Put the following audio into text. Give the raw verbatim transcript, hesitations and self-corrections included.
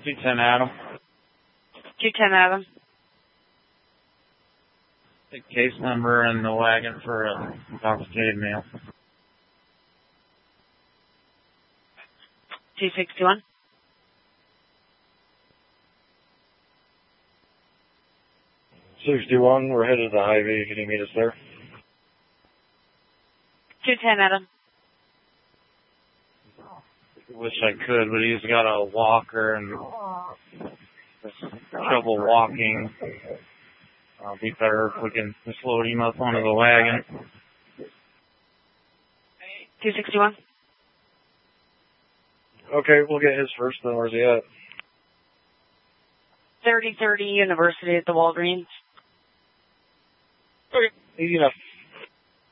two ten Adam. two ten Adam. The case number and the wagon for a intoxicated male. two sixty-one. sixty-one, we're headed to the Hy-Vee. Can you meet us there? two ten Adam. Wish I could, but he's got a walker and trouble walking. It'll be better if we can just load him up onto the wagon. two sixty-one. Okay, we'll get his first, then where's he at? thirty thirty University at the Walgreens. Okay, easy enough.